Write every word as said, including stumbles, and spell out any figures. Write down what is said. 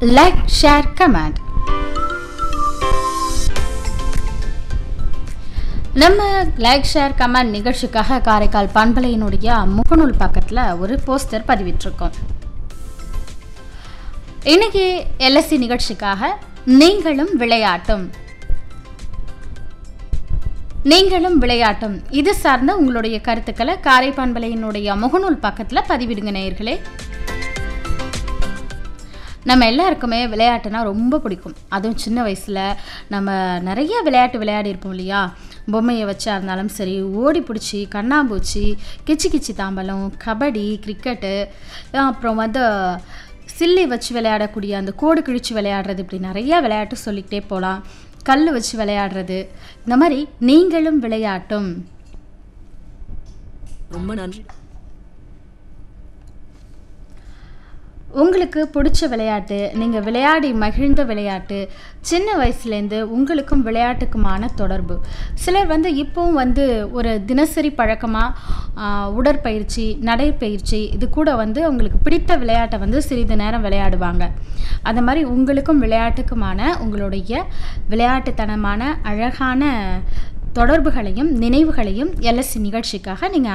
Like, share, comment. நம்ம like, share, comment நிகழ்ச்சிக்காக காரைக்கால் பண்பலையினுடைய முகநூல் பக்கத்தில் ஒரு போஸ்டர் பதிவிட்டிருக்கோம். இன்னைக்கு எல்எஸ்சி நிகழ்ச்சிக்காக நீங்களும் விளையாட்டும் நீங்களும் விளையாட்டும் இது சார்ந்த உங்களுடைய கருத்துக்களை காரை பண்பலையினுடைய முகநூல் பக்கத்தில் பதிவிடுங்க நேயர்களே. நம்ம எல்லாருக்குமே விளையாட்டுனா ரொம்ப பிடிக்கும். அதுவும் சின்ன வயசில் நம்ம நிறைய விளையாட்டு விளையாடி இருப்போம் இல்லையா? பொம்மையை வச்சா இருந்தாலும் சரி, ஓடி பிடிச்சி, கண்ணாம்பூச்சி, கிச்சி கிச்சி தாம்பலம், கபடி, கிரிக்கெட்டு, அப்புறம் வந்து சில்லி வச்சு விளையாடக்கூடிய அந்த கோடு கிழிச்சு விளையாடுறது, இப்படி நிறைய விளையாட்டு சொல்லிக்கிட்டே போகலாம். கல் வச்சு விளையாடுறது, இந்த மாதிரி நீங்களும் விளையாட்டும். ரொம்ப நன்றி. உங்களுக்கு பிடிச்ச விளையாட்டு, நீங்கள் விளையாடி மகிழ்ந்த விளையாட்டு, சின்ன வயசுலேருந்து உங்களுக்கும் விளையாட்டுக்குமான தொடர்பு. சிலர் வந்து இப்போவும் வந்து ஒரு தினசரி பழக்கமாக உடற்பயிற்சி, நடைப்பயிற்சி, இது கூட வந்து உங்களுக்கு பிடித்த விளையாட்டை வந்து சிறிது நேரம் விளையாடுவாங்க. அந்த மாதிரி உங்களுக்கும் விளையாட்டுக்குமான உங்களுடைய விளையாட்டுத்தனமான அழகான தொடர்புகளையும் நினைவுகளையும் எல்எஸ்சி நிகழ்ச்சிக்காக நீங்கள்